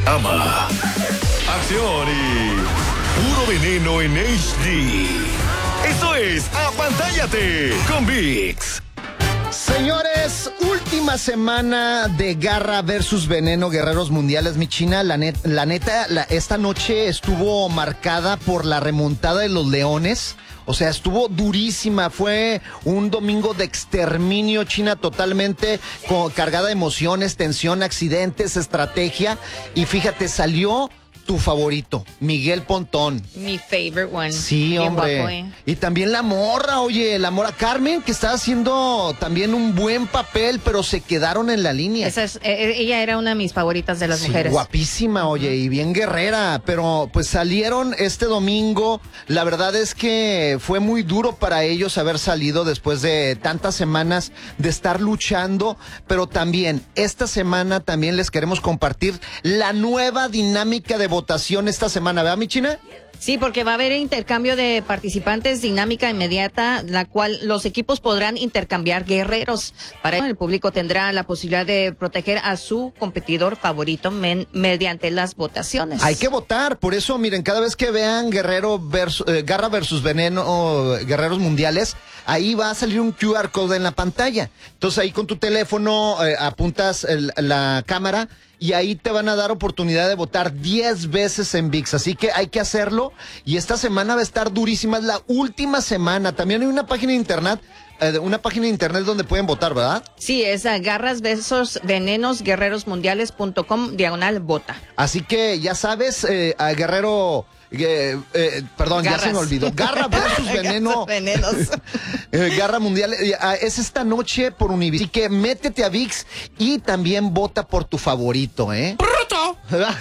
ama, acción y puro veneno en HD. Esto es Apantállate con ViX. Señores, última semana de Garra versus Veneno, Guerreros Mundiales, mi China. La neta, esta noche estuvo marcada por la remontada de los Leones. O sea, estuvo durísima. Fue un domingo de exterminio, China, totalmente cargada de emociones, tensión, accidentes, estrategia. Y fíjate, salió tu favorito, Miguel Pontón. Mi favorite one. Sí, bien hombre. Guapo, Y también la morra, Carmen, que está haciendo también un buen papel, pero se quedaron en la línea. Ella era una de mis favoritas de las mujeres. Guapísima, y bien guerrera, pero pues salieron este domingo. La verdad es que fue muy duro para ellos haber salido después de tantas semanas de estar luchando, pero también esta semana también les queremos compartir la nueva dinámica de votación esta semana, ¿verdad, mi China? Sí, porque va a haber intercambio de participantes, dinámica inmediata, la cual los equipos podrán intercambiar guerreros. Para ello, el público tendrá la posibilidad de proteger a su competidor favorito mediante las votaciones. Hay que votar, por eso, miren, cada vez que vean Garra versus Veneno, Guerreros Mundiales, ahí va a salir un QR code en la pantalla. Entonces ahí con tu teléfono apuntas la cámara y ahí te van a dar oportunidad de votar 10 veces en ViX. Así que hay que hacerlo. Y esta semana va a estar durísima. Es la última semana. También hay una página de internet donde pueden votar, ¿verdad? Sí, es Garras versus Venenos, guerrerosmundiales.com/vota. Así que ya sabes, a Guerrero... perdón, Garras. Ya se me olvidó. Garra versus Veneno. Venenos. Garra Mundial. Es esta noche por Univision. Así que métete a ViX y también vota por tu favorito, ¿eh? ¡Bruto!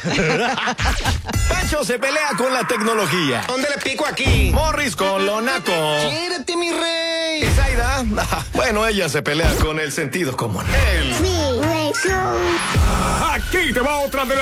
Pancho se pelea con la tecnología. ¿Dónde le pico aquí? Morris con lo naco. ¡Quiérete, mi rey! ¿Y Zaida? Bueno, ella se pelea con el sentido común. Sí, Aquí te va otra de